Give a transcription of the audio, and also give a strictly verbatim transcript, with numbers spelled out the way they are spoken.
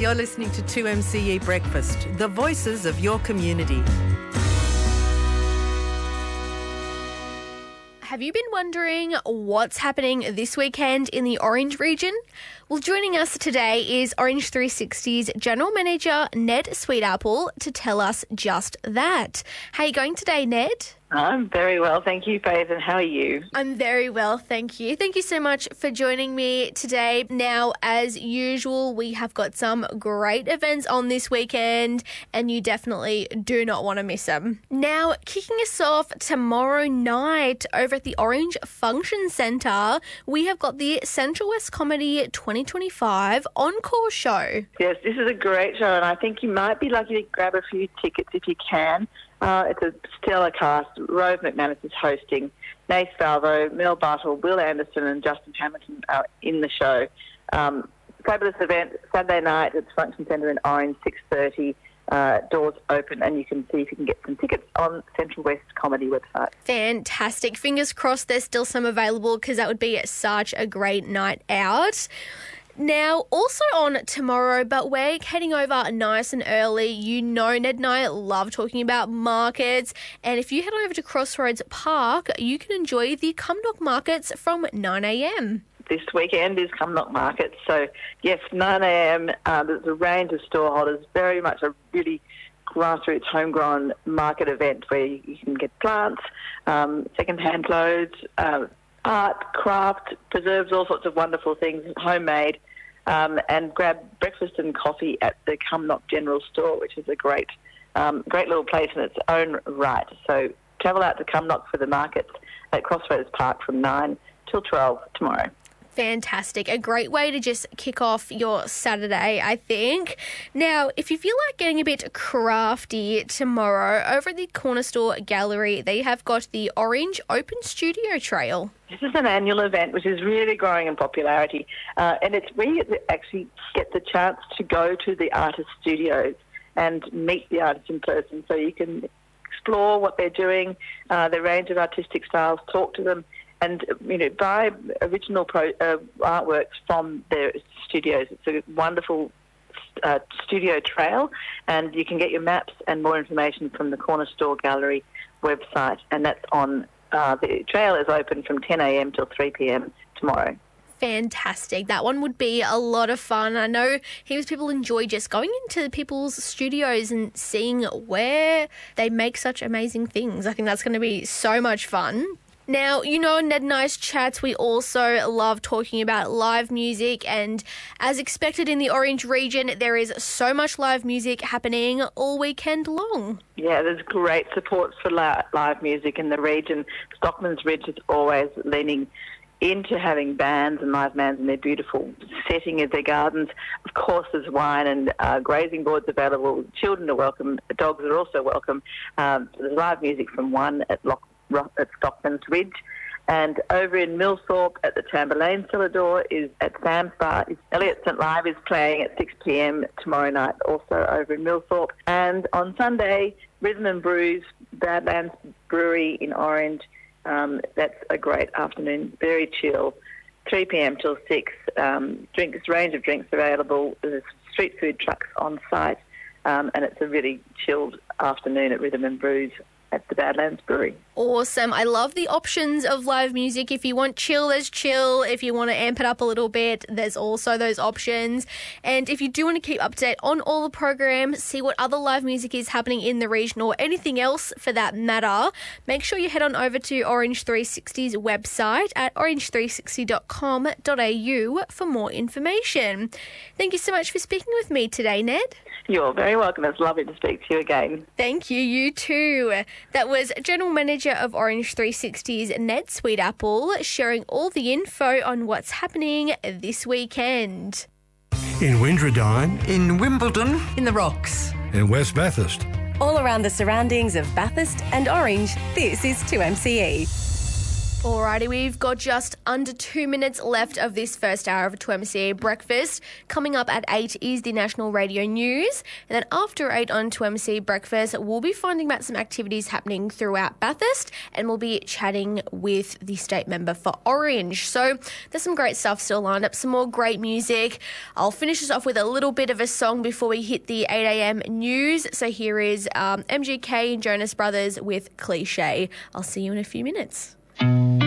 You're listening to two M C E Breakfast, the voices of your community. Have you been wondering what's happening this weekend in the Orange region? Well, joining us today is Orange three sixty's General Manager, Ned Sweetapple, to tell us just that. How are you going today, Ned? I'm very well, thank you, Faith, and how are you? I'm very well, thank you. Thank you so much for joining me today. Now, as usual, we have got some great events on this weekend, and you definitely do not want to miss them. Now, kicking us off tomorrow night over at the Orange Function Centre, we have got the Central West Comedy twenty twenty-five Encore Show. Yes, this is a great show, and I think you might be lucky to grab a few tickets if you can. Uh, it's a stellar cast. Rose McManus is hosting. Nace Falvo, Mel Bartle, Will Anderson and Justin Hamilton are in the show. Um, fabulous event, Saturday night at the Function Centre in Orange, six thirty. Uh, doors open, and you can see if you can get some tickets on Central West Comedy website. Fantastic. Fingers crossed there's still some available, because that would be such a great night out. Now, also on tomorrow, but we're heading over nice and early. You know Ned and I love talking about markets, and if you head on over to Crossroads Park, you can enjoy the Cumnock markets from nine a.m. This weekend is Cumnock Market, so yes, nine a.m. Uh, there's a range of stallholders, very much a really grassroots, homegrown market event where you can get plants, um, second-hand clothes, uh, art, craft, preserves, all sorts of wonderful things, homemade, um, and grab breakfast and coffee at the Cumnock General Store, which is a great um, great little place in its own right. So travel out to Cumnock for the markets at Crossroads Park from nine till twelve tomorrow. Fantastic. A great way to just kick off your Saturday, I think. Now, if you feel like getting a bit crafty tomorrow, over at the Corner Store Gallery, they have got the Orange Open Studio Trail. This is an annual event which is really growing in popularity, uh, and it's where you actually get the chance to go to the artist studios and meet the artists in person, so you can explore what they're doing, uh, their range of artistic styles, talk to them, and, you know, buy original pro, uh, artworks from their studios. It's a wonderful uh, studio trail, and you can get your maps and more information from the Corner Store Gallery website, and that's on, uh, the trail is open from ten a.m. till three p.m. tomorrow. Fantastic. That one would be a lot of fun. I know heaps of people enjoy just going into people's studios and seeing where they make such amazing things. I think that's going to be so much fun. Now, you know, Ned and I's chats, we also love talking about live music, and as expected in the Orange region, there is so much live music happening all weekend long. Yeah, there's great support for live music in the region. Stockman's Ridge is always leaning into having bands and live bands in their beautiful setting of their gardens. Of course, there's wine and uh, grazing boards available. Children are welcome. Dogs are also welcome. Um, so there's live music from one at Lock at Stockman's Ridge, and over in Millthorpe at the Tamburlaine Cellar Door is at Sam's Bar. Elliot Saint Live is playing at six p.m. tomorrow night, also over in Millthorpe. And on Sunday, Rhythm and Brews, Badlands Brewery in Orange. Um, that's a great afternoon, very chill, three p.m. till six. Um, drinks, range of drinks available. There's street food trucks on site, um, and it's a really chilled afternoon at Rhythm and Brews at the Badlands Brewery. Awesome. I love the options of live music. If you want chill, there's chill. If you want to amp it up a little bit, there's also those options. And if you do want to keep up to date on all the programs, see what other live music is happening in the region or anything else for that matter, make sure you head on over to Orange three sixty's website at orange three sixty dot com dot a u for more information. Thank you so much for speaking with me today, Ned. You're very welcome. It's lovely to speak to you again. Thank you. You too. That was General Manager of Orange three sixty's Ned Sweetapple sharing all the info on what's happening this weekend. In Windradine, In Wimbledon, in the Rocks, in West Bathurst. All around the surroundings of Bathurst and Orange, this is two M C E. Alrighty, we've got just under two minutes left of this first hour of two M C A Breakfast. Coming up at eight is the National Radio News. And then after eight on two M C A Breakfast, we'll be finding out some activities happening throughout Bathurst, and we'll be chatting with the state member for Orange. So there's some great stuff still lined up, some more great music. I'll finish this off with a little bit of a song before we hit the eight a.m. news. So here is um, M G K and Jonas Brothers with Cliche. I'll see you in a few minutes.